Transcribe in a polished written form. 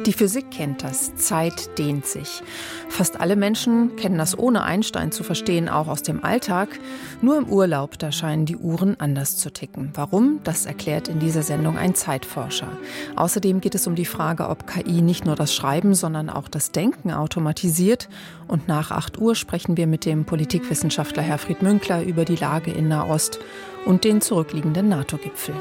Die Physik kennt das. Zeit dehnt sich. Fast alle Menschen kennen das ohne Einstein zu verstehen, auch aus dem Alltag. Nur im Urlaub, da scheinen die Uhren anders zu ticken. Warum? Das erklärt in dieser Sendung ein Zeitforscher. Außerdem geht es um die Frage, ob KI nicht nur das Schreiben, sondern auch das Denken automatisiert. Und nach 8 Uhr sprechen wir mit dem Politikwissenschaftler Herfried Münkler über die Lage in Nahost und den zurückliegenden NATO-Gipfel.